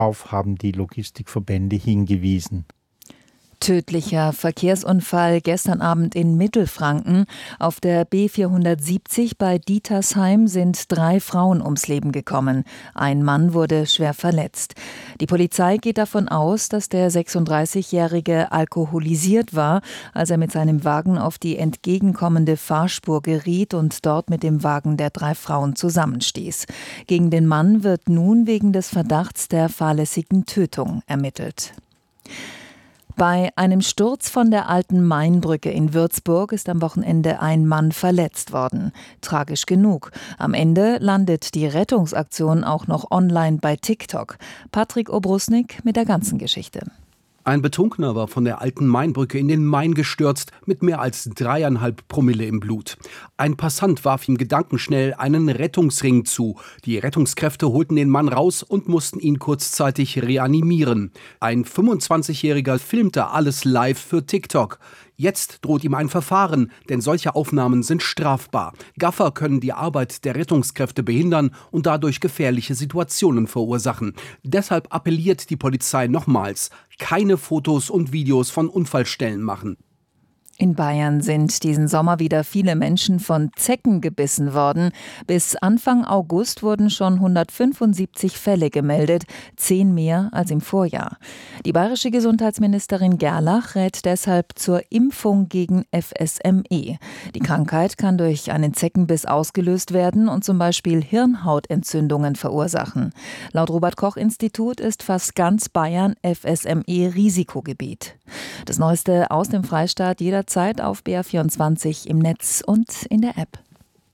Darauf haben die Logistikverbände hingewiesen. Tödlicher Verkehrsunfall gestern Abend in Mittelfranken. Auf der B470 bei Dietersheim sind 3 Frauen ums Leben gekommen. Ein Mann wurde schwer verletzt. Die Polizei geht davon aus, dass der 36-Jährige alkoholisiert war, als er mit seinem Wagen auf die entgegenkommende Fahrspur geriet und dort mit dem Wagen der 3 Frauen zusammenstieß. Gegen den Mann wird nun wegen des Verdachts der fahrlässigen Tötung ermittelt. Bei einem Sturz von der alten Mainbrücke in Würzburg ist am Wochenende ein Mann verletzt worden. Tragisch genug. Am Ende landet die Rettungsaktion auch noch online bei TikTok. Patrick Obrusnik mit der ganzen Geschichte. Ein Betrunkener war von der alten Mainbrücke in den Main gestürzt, mit mehr als 3,5 Promille im Blut. Ein Passant warf ihm gedankenschnell einen Rettungsring zu. Die Rettungskräfte holten den Mann raus und mussten ihn kurzzeitig reanimieren. Ein 25-Jähriger filmte alles live für TikTok. Jetzt droht ihm ein Verfahren, denn solche Aufnahmen sind strafbar. Gaffer können die Arbeit der Rettungskräfte behindern und dadurch gefährliche Situationen verursachen. Deshalb appelliert die Polizei nochmals: keine Fotos und Videos von Unfallstellen machen. In Bayern sind diesen Sommer wieder viele Menschen von Zecken gebissen worden. Bis Anfang August wurden schon 175 Fälle gemeldet, 10 mehr als im Vorjahr. Die bayerische Gesundheitsministerin Gerlach rät deshalb zur Impfung gegen FSME. Die Krankheit kann durch einen Zeckenbiss ausgelöst werden und zum Beispiel Hirnhautentzündungen verursachen. Laut Robert-Koch-Institut ist fast ganz Bayern FSME-Risikogebiet. Das Neueste aus dem Freistaat jederzeit auf BR24 im Netz und in der App.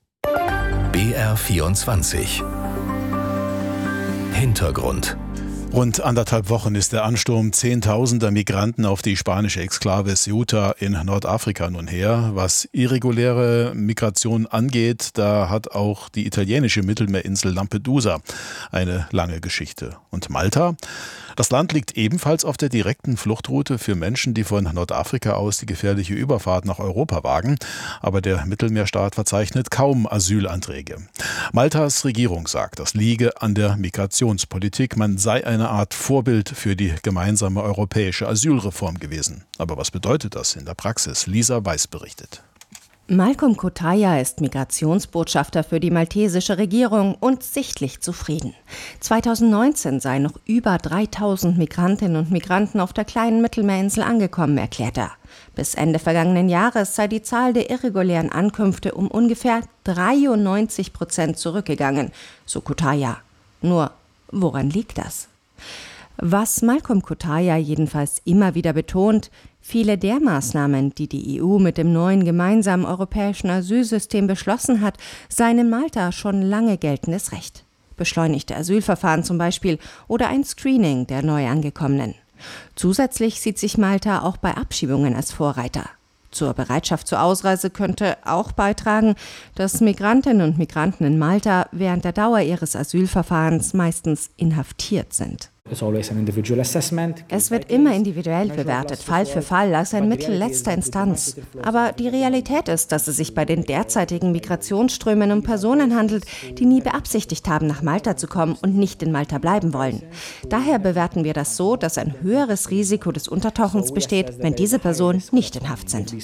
BR24 Hintergrund. Rund 1,5 Wochen ist der Ansturm Zehntausender Migranten auf die spanische Exklave Ceuta in Nordafrika nun her. Was irreguläre Migration angeht, da hat auch die italienische Mittelmeerinsel Lampedusa eine lange Geschichte. Und Malta? Das Land liegt ebenfalls auf der direkten Fluchtroute für Menschen, die von Nordafrika aus die gefährliche Überfahrt nach Europa wagen. Aber der Mittelmeerstaat verzeichnet kaum Asylanträge. Maltas Regierung sagt, das liege an der Migrationspolitik. Man sei eine Art Vorbild für die gemeinsame europäische Asylreform gewesen. Aber was bedeutet das in der Praxis? Lisa Weiß berichtet. Malcolm Kotaya ist Migrationsbotschafter für die maltesische Regierung und sichtlich zufrieden. 2019 seien noch über 3000 Migrantinnen und Migranten auf der kleinen Mittelmeerinsel angekommen, erklärt er. Bis Ende vergangenen Jahres sei die Zahl der irregulären Ankünfte um ungefähr 93% zurückgegangen, so Kotaya. Nur, woran liegt das? Was Malcolm Kotaya jedenfalls immer wieder betont: Viele der Maßnahmen, die die EU mit dem neuen gemeinsamen europäischen Asylsystem beschlossen hat, seien in Malta schon lange geltendes Recht. Beschleunigte Asylverfahren zum Beispiel oder ein Screening der Neuangekommenen. Zusätzlich sieht sich Malta auch bei Abschiebungen als Vorreiter. Zur Bereitschaft zur Ausreise könnte auch beitragen, dass Migrantinnen und Migranten in Malta während der Dauer ihres Asylverfahrens meistens inhaftiert sind. Es wird immer individuell bewertet, Fall für Fall, als ein Mittel letzter Instanz. Aber die Realität ist, dass es sich bei den derzeitigen Migrationsströmen um Personen handelt, die nie beabsichtigt haben, nach Malta zu kommen und nicht in Malta bleiben wollen. Daher bewerten wir das so, dass ein höheres Risiko des Untertauchens besteht, wenn diese Personen nicht in Haft sind.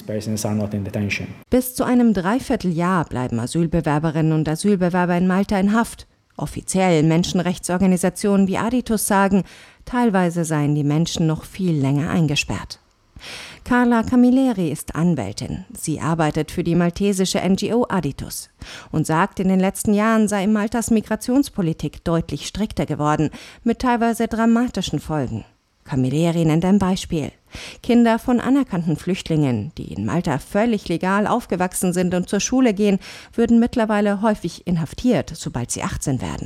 Bis zu einem Dreivierteljahr bleiben Asylbewerberinnen und Asylbewerber in Malta in Haft. Offiziell Menschenrechtsorganisationen wie Aditus sagen, teilweise seien die Menschen noch viel länger eingesperrt. Carla Camilleri ist Anwältin. Sie arbeitet für die maltesische NGO Aditus und sagt, in den letzten Jahren sei Maltas Migrationspolitik deutlich strikter geworden, mit teilweise dramatischen Folgen. Camilleri nennt ein Beispiel. Kinder von anerkannten Flüchtlingen, die in Malta völlig legal aufgewachsen sind und zur Schule gehen, würden mittlerweile häufig inhaftiert, sobald sie 18 werden.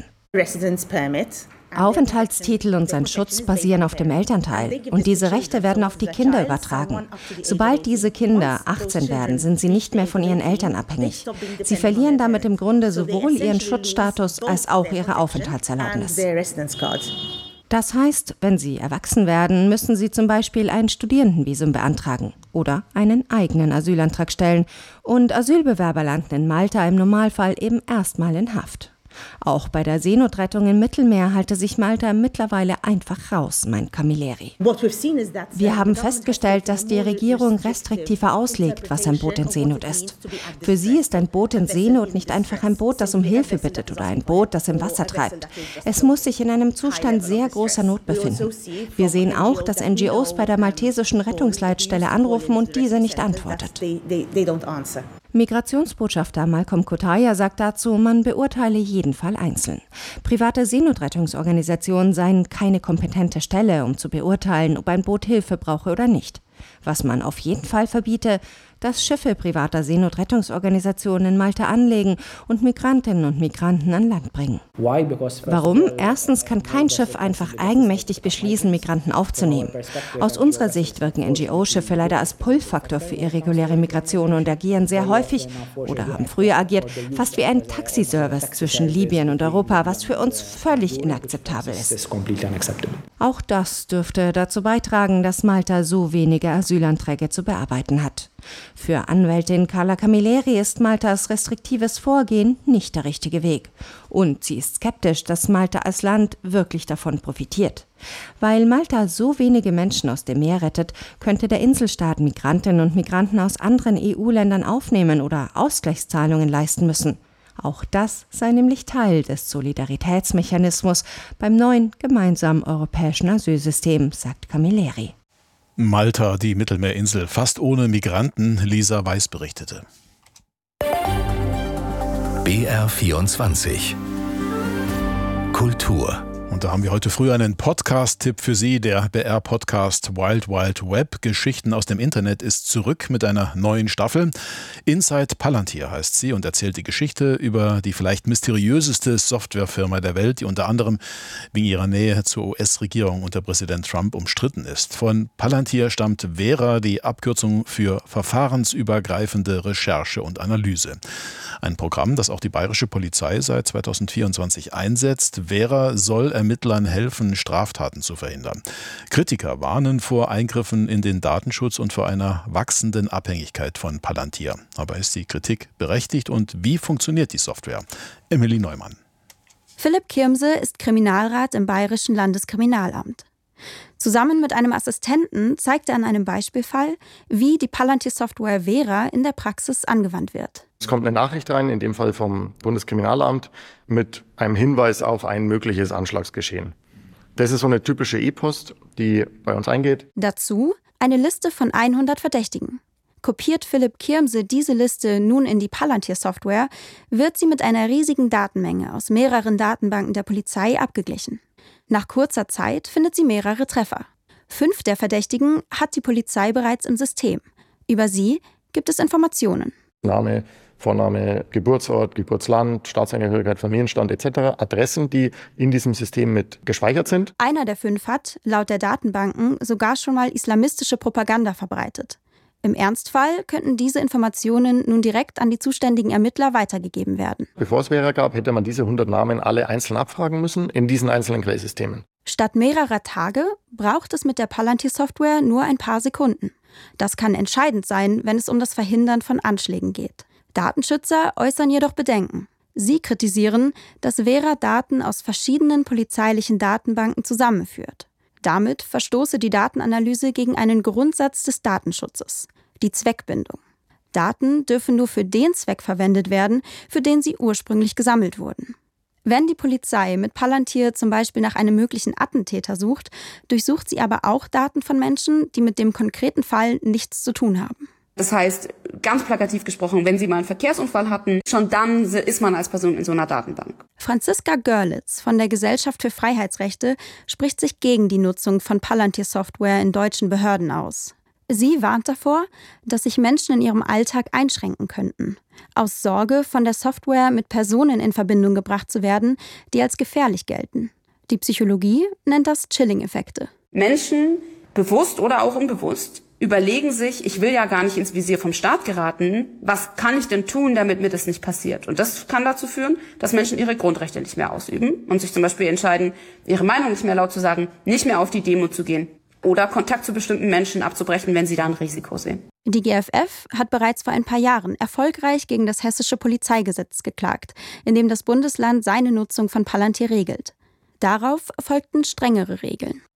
Aufenthaltstitel und sein Schutz basieren auf dem Elternteil und diese Rechte werden auf die Kinder übertragen. Sobald diese Kinder 18 werden, sind sie nicht mehr von ihren Eltern abhängig. Sie verlieren damit im Grunde sowohl ihren Schutzstatus als auch ihre Aufenthaltserlaubnis. Das heißt, wenn sie erwachsen werden, müssen sie zum Beispiel ein Studierendenvisum beantragen oder einen eigenen Asylantrag stellen. Und Asylbewerber landen in Malta im Normalfall eben erstmal in Haft. Auch bei der Seenotrettung im Mittelmeer halte sich Malta mittlerweile einfach raus, meint Camilleri. Wir haben festgestellt, dass die Regierung restriktiver auslegt, was ein Boot in Seenot ist. Für sie ist ein Boot in Seenot nicht einfach ein Boot, das um Hilfe bittet oder ein Boot, das im Wasser treibt. Es muss sich in einem Zustand sehr großer Not befinden. Wir sehen auch, dass NGOs bei der maltesischen Rettungsleitstelle anrufen und diese nicht antwortet. Migrationsbotschafter Malcolm Cotaya sagt dazu, man beurteile jeden Fall einzeln. Private Seenotrettungsorganisationen seien keine kompetente Stelle, um zu beurteilen, ob ein Boot Hilfe brauche oder nicht. Was man auf jeden Fall verbiete, dass Schiffe privater Seenotrettungsorganisationen in Malta anlegen und Migrantinnen und Migranten an Land bringen. Warum? Erstens kann kein Schiff einfach eigenmächtig beschließen, Migranten aufzunehmen. Aus unserer Sicht wirken NGO-Schiffe leider als Pull-Faktor für irreguläre Migration und agieren sehr häufig, oder haben früher agiert, fast wie ein Taxiservice zwischen Libyen und Europa, was für uns völlig inakzeptabel ist. Auch das dürfte dazu beitragen, dass Malta so wenige Asylanträge zu bearbeiten hat. Für Anwältin Carla Camilleri ist Maltas restriktives Vorgehen nicht der richtige Weg. Und sie ist skeptisch, dass Malta als Land wirklich davon profitiert. Weil Malta so wenige Menschen aus dem Meer rettet, könnte der Inselstaat Migrantinnen und Migranten aus anderen EU-Ländern aufnehmen oder Ausgleichszahlungen leisten müssen. Auch das sei nämlich Teil des Solidaritätsmechanismus beim neuen gemeinsamen europäischen Asylsystem, sagt Camilleri. Malta, die Mittelmeerinsel, fast ohne Migranten, Lisa Weiß berichtete. BR24 Kultur. Und da haben wir heute früh einen Podcast-Tipp für Sie. Der BR-Podcast Wild Wild Web. Geschichten aus dem Internet ist zurück mit einer neuen Staffel. Inside Palantir heißt sie und erzählt die Geschichte über die vielleicht mysteriöseste Softwarefirma der Welt, die unter anderem wegen ihrer Nähe zur US-Regierung unter Präsident Trump umstritten ist. Von Palantir stammt Vera, die Abkürzung für verfahrensübergreifende Recherche und Analyse. Ein Programm, das auch die bayerische Polizei seit 2024 einsetzt. Vera soll Ermittlern helfen, Straftaten zu verhindern. Kritiker warnen vor Eingriffen in den Datenschutz und vor einer wachsenden Abhängigkeit von Palantir. Aber ist die Kritik berechtigt und wie funktioniert die Software? Emily Neumann. Philipp Kirmse ist Kriminalrat im Bayerischen Landeskriminalamt. Zusammen mit einem Assistenten zeigt er an einem Beispielfall, wie die Palantir-Software Vera in der Praxis angewandt wird. Es kommt eine Nachricht rein, in dem Fall vom Bundeskriminalamt, mit einem Hinweis auf ein mögliches Anschlagsgeschehen. Das ist so eine typische E-Post, die bei uns eingeht. Dazu eine Liste von 100 Verdächtigen. Kopiert Philipp Kirmse diese Liste nun in die Palantir-Software, wird sie mit einer riesigen Datenmenge aus mehreren Datenbanken der Polizei abgeglichen. Nach kurzer Zeit findet sie mehrere Treffer. 5 der Verdächtigen hat die Polizei bereits im System. Über sie gibt es Informationen. Name, Vorname, Geburtsort, Geburtsland, Staatsangehörigkeit, Familienstand etc. Adressen, die in diesem System mit gespeichert sind. Einer der 5 hat, laut der Datenbanken, sogar schon mal islamistische Propaganda verbreitet. Im Ernstfall könnten diese Informationen nun direkt an die zuständigen Ermittler weitergegeben werden. Bevor es Vera gab, hätte man diese 100 Namen alle einzeln abfragen müssen in diesen einzelnen Quellsystemen. Statt mehrerer Tage braucht es mit der Palantir-Software nur ein paar Sekunden. Das kann entscheidend sein, wenn es um das Verhindern von Anschlägen geht. Datenschützer äußern jedoch Bedenken. Sie kritisieren, dass Vera Daten aus verschiedenen polizeilichen Datenbanken zusammenführt. Damit verstoße die Datenanalyse gegen einen Grundsatz des Datenschutzes, die Zweckbindung. Daten dürfen nur für den Zweck verwendet werden, für den sie ursprünglich gesammelt wurden. Wenn die Polizei mit Palantir zum Beispiel nach einem möglichen Attentäter sucht, durchsucht sie aber auch Daten von Menschen, die mit dem konkreten Fall nichts zu tun haben. Das heißt, ganz plakativ gesprochen, wenn Sie mal einen Verkehrsunfall hatten, schon dann ist man als Person in so einer Datenbank. Franziska Görlitz von der Gesellschaft für Freiheitsrechte spricht sich gegen die Nutzung von Palantir-Software in deutschen Behörden aus. Sie warnt davor, dass sich Menschen in ihrem Alltag einschränken könnten, aus Sorge, von der Software mit Personen in Verbindung gebracht zu werden, die als gefährlich gelten. Die Psychologie nennt das Chilling-Effekte. Menschen, bewusst oder auch unbewusst, überlegen sich, ich will ja gar nicht ins Visier vom Staat geraten, was kann ich denn tun, damit mir das nicht passiert? Und das kann dazu führen, dass Menschen ihre Grundrechte nicht mehr ausüben und sich zum Beispiel entscheiden, ihre Meinung nicht mehr laut zu sagen, nicht mehr auf die Demo zu gehen oder Kontakt zu bestimmten Menschen abzubrechen, wenn sie da ein Risiko sehen. Die GFF hat bereits vor ein paar Jahren erfolgreich gegen das hessische Polizeigesetz geklagt, in dem das Bundesland seine Nutzung von Palantir regelt. Darauf folgten strengere Regeln.